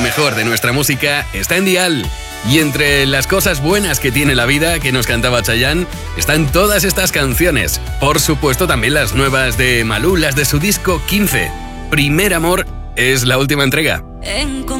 Lo mejor de nuestra música está en Dial. Y entre las cosas buenas que tiene la vida, que nos cantaba Chayanne, están todas estas canciones. Por supuesto, también las nuevas de Malú, las de su disco 15. Primer Amor es la última entrega.